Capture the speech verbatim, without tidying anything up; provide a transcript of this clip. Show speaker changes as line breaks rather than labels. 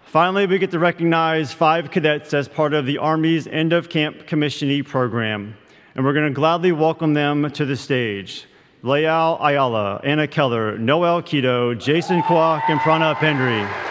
Finally, we get to recognize five cadets as part of the Army's End of Camp Commissionee program, and we're going to gladly welcome them to the stage. Leal Ayala, Anna Keller, Noel Keto, Jason Kwok, and Prana Pendry.